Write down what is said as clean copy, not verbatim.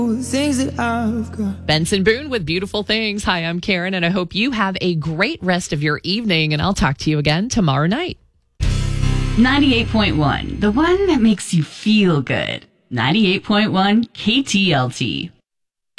things that I've got. Benson Boone with Beautiful Things. Hi, I'm Karen, and I hope you have a great rest of your evening, and I'll talk to you again tomorrow night. 98.1, the one that makes you feel good. 98.1 KTLT.